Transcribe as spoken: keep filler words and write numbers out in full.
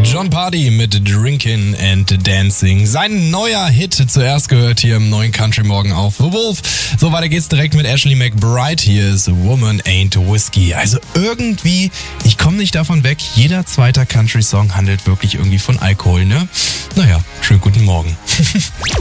Jon Pardi mit Drinkin' and Dancing. Sein neuer Hit zuerst gehört hier im neuen Country Morgen auf The Wolf. So, weiter geht's direkt mit Ashley McBryde. Hier ist Woman Ain't Whiskey. Also irgendwie, ich komme nicht davon weg, jeder zweite Country-Song handelt wirklich irgendwie von Alkohol, ne? Naja, schönen guten Morgen.